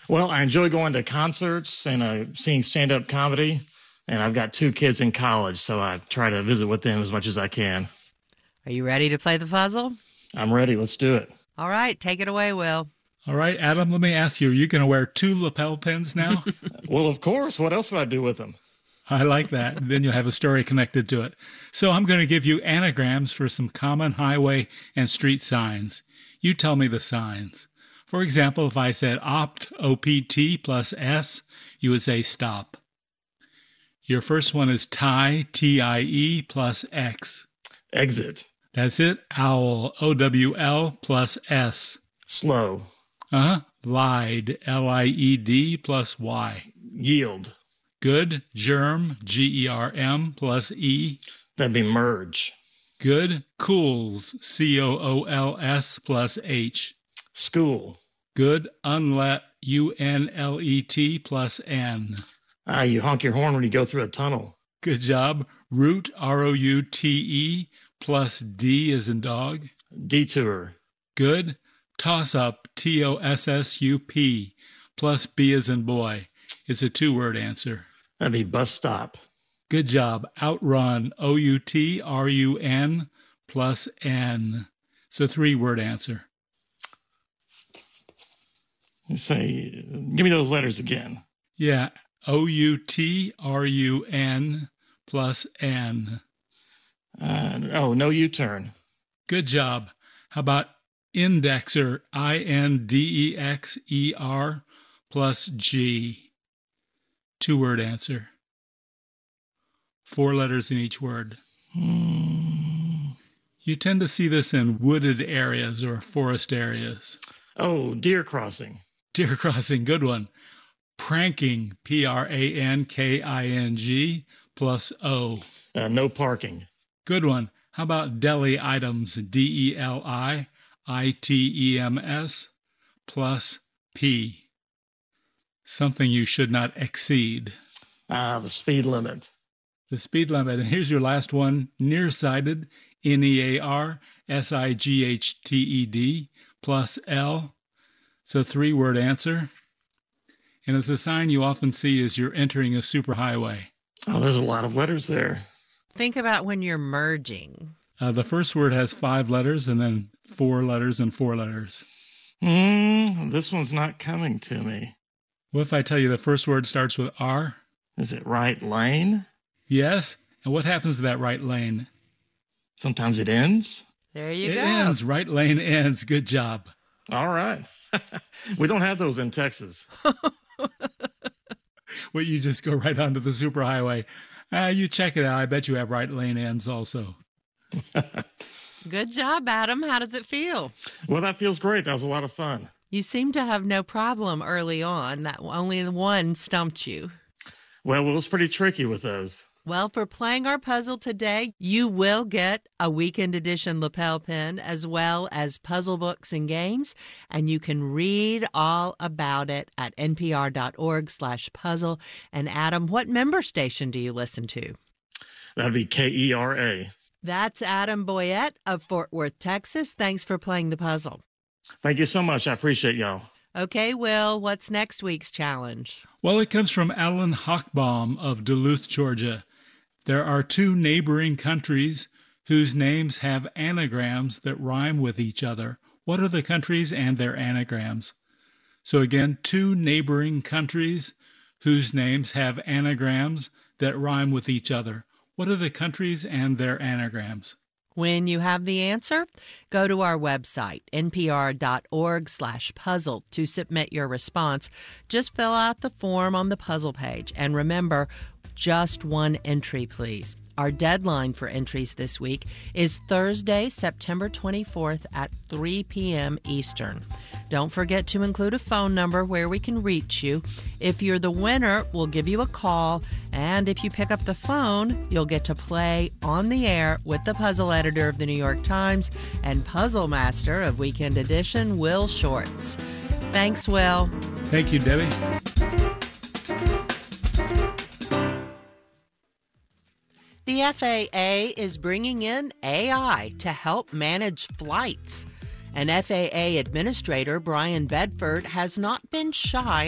Well, I enjoy going to concerts and seeing stand-up comedy, and I've got two kids in college, so I try to visit with them as much as I can. Are you ready to play the puzzle? I'm ready. Let's do it. All right, take it away, Will. All right, Adam, let me ask you, are you going to wear 2 lapel pins now? Well, of course. What else would I do with them? I like that. Then you'll have a story connected to it. So I'm going to give you anagrams for some common highway and street signs. You tell me the signs. For example, if I said opt, O-P-T plus S, you would say stop. Your first one is tie, T-I-E plus X. Exit. That's it. Owl, O-W-L plus S. Slow. Lied, L-I-E-D plus Y. Yield. Good. Germ, G-E-R-M plus E. That'd be merge. Good. Cools, C-O-O-L-S plus H. School. Good. Unlet, U-N-L-E-T plus N. You honk your horn when you go through a tunnel. Good job. Route, R-O-U-T-E plus D as in dog. Detour. Good. Toss up, T-O-S-S-U-P plus B as in boy. It's a 2-word answer. That'd be bus stop. Good job. Outrun, O-U-T-R-U-N plus N. It's a 3-word answer. You say, give me those letters again. Yeah, O-U-T-R-U-N plus N. No U-turn. Good job. How about indexer, I-N-D-E-X-E-R plus G? 2-word answer. 4 letters in each word. You tend to see this in wooded areas or forest areas. Oh, deer crossing. Deer crossing, good one. Pranking, P-R-A-N-K-I-N-G plus O. No parking. Good one. How about deli items, D-E-L-I-I-T-E-M-S plus P? Something you should not exceed. The speed limit. The speed limit. And here's your last one. Nearsighted, N-E-A-R-S-I-G-H-T-E-D plus L. It's a 3-word answer. And it's a sign you often see as you're entering a superhighway. Oh, there's a lot of letters there. Think about when you're merging. The first word has 5 letters and then 4 letters and 4 letters. This one's not coming to me. What if I tell you the first word starts with R? Is it right lane? Yes. And what happens to that right lane? Sometimes it ends. There you go. It ends. Right lane ends. Good job. All right. We don't have those in Texas. Well, you just go right onto the superhighway. You check it out. I bet you have right lane ends also. Good job, Adam. How does it feel? Well, that feels great. That was a lot of fun. You seem to have no problem early on. That only one stumped you. Well, it was pretty tricky with those. Well, for playing our puzzle today, you will get a weekend edition lapel pin as well as puzzle books and games, and you can read all about it at npr.org/puzzle. And Adam, what member station do you listen to? That'd be KERA. That's Adam Boyette of Fort Worth, Texas. Thanks for playing the puzzle. Thank you so much. I appreciate y'all. Okay, Will, what's next week's challenge? Well, it comes from Alan Hochbaum of Duluth, Georgia. There are 2 neighboring countries whose names have anagrams that rhyme with each other. What are the countries and their anagrams? So again, 2 neighboring countries whose names have anagrams that rhyme with each other. What are the countries and their anagrams? When you have the answer, go to our website, npr.org/puzzle, to submit your response. Just fill out the form on the puzzle page. And remember, just one entry, please. Our deadline for entries this week is Thursday, September 24th at 3 p.m. Eastern. Don't forget to include a phone number where we can reach you. If you're the winner, we'll give you a call, and if you pick up the phone, you'll get to play on the air with the puzzle editor of the New York Times and puzzle master of Weekend Edition, Will Shortz. Thanks, Will. Thank you, Debbie. The FAA is bringing in AI to help manage flights. And FAA Administrator Brian Bedford has not been shy